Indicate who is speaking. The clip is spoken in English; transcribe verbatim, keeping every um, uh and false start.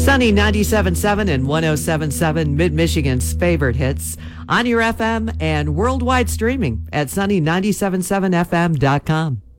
Speaker 1: Sunny ninety-seven point seven and one oh seven point seven, Mid-Michigan's favorite hits, on your F M and worldwide streaming at sunny nine seven seven f m dot com.